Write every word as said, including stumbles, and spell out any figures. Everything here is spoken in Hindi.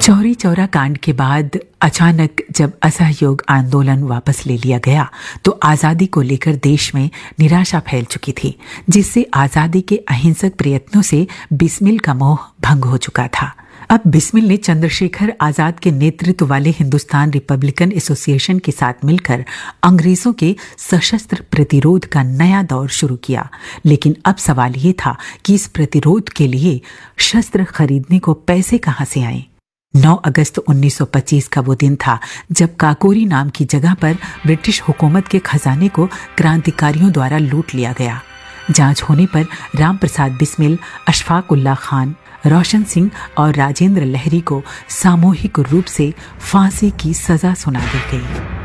चौरी चौरा कांड के बाद अचानक जब असहयोग आंदोलन वापस ले लिया गया तो आज़ादी को लेकर देश में निराशा फैल चुकी थी, जिससे आज़ादी के अहिंसक प्रयत्नों से बिस्मिल का मोह भंग हो चुका था। अब बिस्मिल ने चंद्रशेखर आजाद के नेतृत्व वाले हिंदुस्तान रिपब्लिकन एसोसिएशन के साथ मिलकर अंग्रेजों के सशस्त्र प्रतिरोध का नया दौर शुरू किया। लेकिन अब सवाल ये था कि इस प्रतिरोध के लिए शस्त्र खरीदने को पैसे कहां से आए। नौ अगस्त उन्नीस सौ पच्चीस का वो दिन था जब काकोरी नाम की जगह पर ब्रिटिश हुकूमत के खजाने को क्रांतिकारियों द्वारा लूट लिया गया। जांच होने पर राम प्रसाद बिस्मिल, अशफाक उल्लाह खान, रोशन सिंह और राजेंद्र लहरी को सामूहिक रूप से फांसी की सजा सुना दी गई।